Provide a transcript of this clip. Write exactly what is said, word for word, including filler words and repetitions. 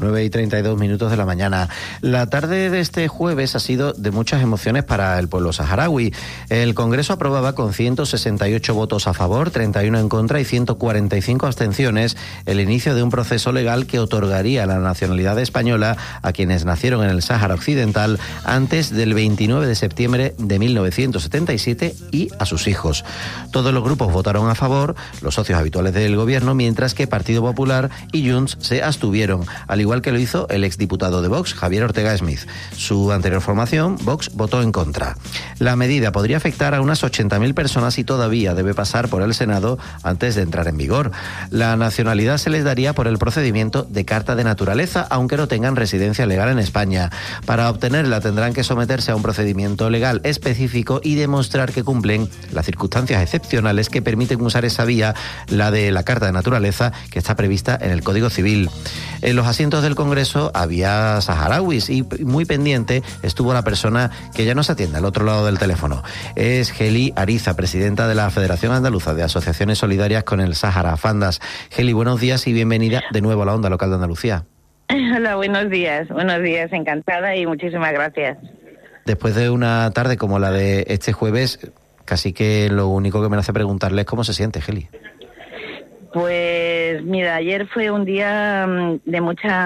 nueve y treinta y dos minutos de la mañana. La tarde de este jueves ha sido de muchas emociones para el pueblo saharaui. El Congreso aprobaba con ciento sesenta y ocho votos a favor, treinta y uno en contra y ciento cuarenta y cinco abstenciones el inicio de un proceso legal que otorgaría la nacionalidad española a quienes nacieron en el Sáhara Occidental antes del veintinueve de septiembre de mil novecientos setenta y siete y a sus hijos. Todos los grupos votaron a favor, los socios habituales del gobierno, mientras que Partido Popular y Junts se abstuvieron, al igual que lo hizo el exdiputado de Vox, Javier Ortega Smith. Su anterior formación, Vox, votó en contra. La medida podría afectar a unas ochenta mil personas y todavía debe pasar por el Senado antes de entrar en vigor. La nacionalidad se les daría por el procedimiento de carta de naturaleza, aunque no tengan residencia legal en España. Para obtenerla tendrán que someterse a un procedimiento legal específico y demostrar que cumplen las circunstancias excepcionales que permiten usar esa vía, la de la carta de naturaleza, que está prevista en el Código Civil. En los asientos del Congreso había saharauis y muy pendiente estuvo la persona que ya nos atiende al otro lado del teléfono. Es Geli Ariza, presidenta de la Federación Andaluza de Asociaciones Solidarias con el Sáhara, Fandas. Geli, buenos días y bienvenida de nuevo a la Onda Local de Andalucía. Hola, buenos días, buenos días, encantada y muchísimas gracias. Después de una tarde como la de este jueves, casi que lo único que me hace preguntarle es cómo se siente, Geli. Pues mira, ayer fue un día de mucha